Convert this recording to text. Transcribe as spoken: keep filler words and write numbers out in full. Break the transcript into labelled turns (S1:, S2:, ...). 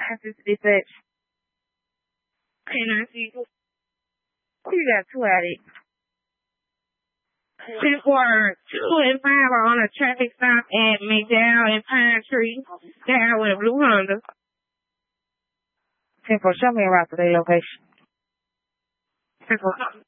S1: Access dispatch. Can I see you? You got two at it. ten four two and five are on a traffic stop at McDowell and Pine Tree. Down with a blue Honda. ten four, show me around to their location. ten four.